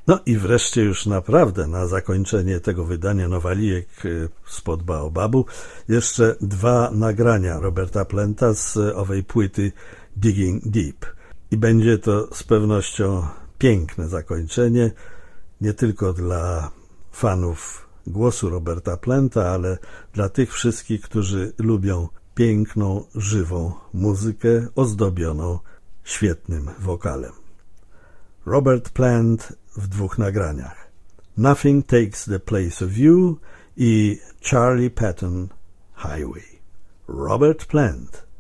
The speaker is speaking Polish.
No i wreszcie już naprawdę na zakończenie tego wydania Nowalijek spod Baobabu jeszcze dwa nagrania Roberta Planta z owej płyty Digging Deep. I będzie to z pewnością piękne zakończenie, nie tylko dla fanów głosu Roberta Planta, ale dla tych wszystkich, którzy lubią piękną, żywą muzykę ozdobioną świetnym wokalem. Robert Plant w dwóch nagraniach. Nothing Takes the Place of You i Charlie Patton Highway. Robert Plant.